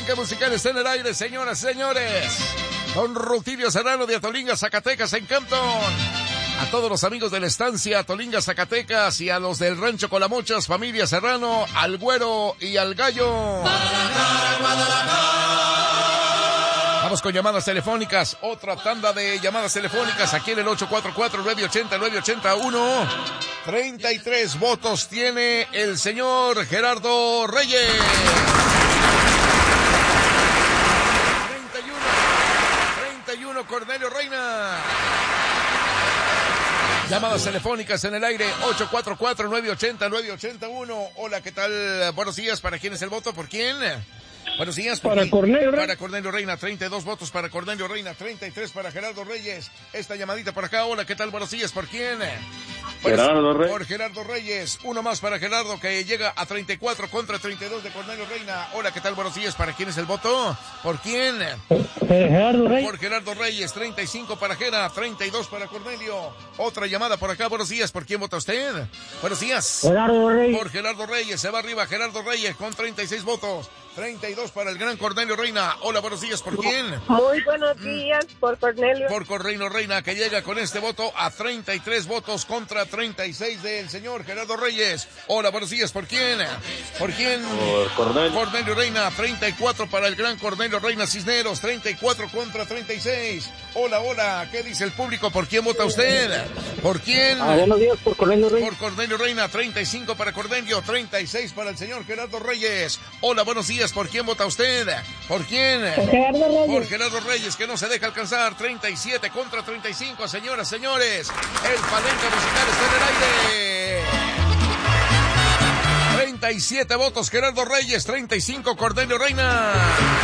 palenque musical está en el aire, señoras y señores. Don Rutilio Serrano de Atolinga, Zacatecas, en Campton. A todos los amigos de la estancia Atolinga, Zacatecas, y a los del Rancho Colamochas, familia Serrano, al Güero y al Gallo. Vamos con llamadas telefónicas, otra tanda de llamadas telefónicas aquí en el 844-980-981. 33 votos tiene el señor Gerardo Reyes. 31 Cornelio Reina. Llamadas telefónicas en el aire, 844-980-981. Hola, ¿qué tal? Buenos días, ¿para quién es el voto? ¿Por quién? Buenos días. Para Cornelio Reina. Para Cornelio Reina, 32 votos para Cornelio Reina, 33 para Gerardo Reyes. Esta llamadita por acá, hola, ¿qué tal? Buenos días, ¿por quién? Gerardo Reyes. Por Gerardo Reyes, uno más para Gerardo, que llega a 34 contra 32 de Cornelio Reina. Hola, ¿qué tal? Buenos días, ¿para quién es el voto? ¿Por quién? Gerardo Reyes. Por Gerardo Reyes, 35 para Gera, 32 para Cornelio. Otra llamada por acá, buenos días, ¿por quién vota usted? Buenos días. Gerardo Reyes. Por Gerardo Reyes, se va arriba Gerardo Reyes con 36 votos. 32 para el gran Cornelio Reina. Hola, buenos días, ¿por quién? Muy buenos días, por Cornelio. Por Cornelio Reina, que llega con este voto a 33 votos contra 36 del señor Gerardo Reyes. Hola, buenos días, ¿por quién? ¿Por quién? Por Cornelio. Cornelio Reina, 34 para el gran Cornelio Reina Cisneros, 34 contra 36. Hola, hola, ¿qué dice el público? ¿Por quién vota usted? ¿Por quién? Buenos días, por Cornelio Reina. Por Cornelio Reina, 35 para Cornelio, 36 para el señor Gerardo Reyes. Hola, buenos días, ¿por quién vota usted? ¿Por quién? Por Gerardo Reyes. Por Gerardo Reyes, que no se deja alcanzar, 37 contra 35, señoras, señores. El palenque musical está en el aire. 37 votos Gerardo Reyes, 35 Cornelio Reina.